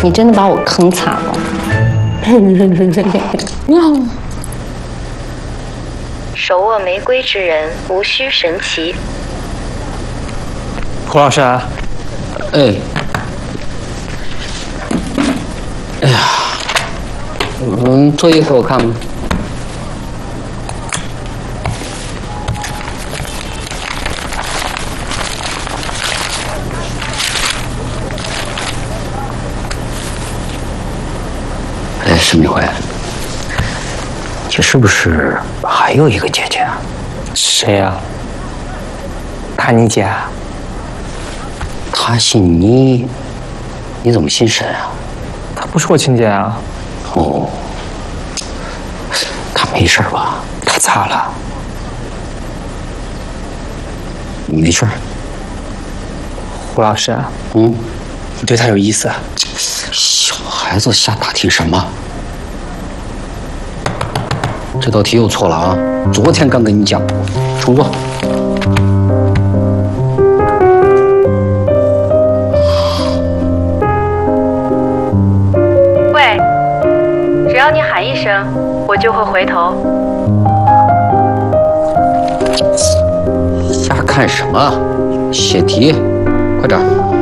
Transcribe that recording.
你真的把我坑惨了。 手握玫瑰之人无需神奇。 胡老师，哎呀，作业给我看吗？沈明辉，你是不是还有一个姐姐啊？ 谁呀？她你姐？ 她姓倪，你怎么姓沈啊？ 她不是我亲姐啊。 哦，她没事吧？ 她咋了？ 你没事？ 胡老师， 你对她有意思？ 小孩子瞎打听什么？这道题又错了啊！昨天刚跟你讲过，重做。 喂，只要你喊一声，我就会回头。 瞎看什么？写题，快点。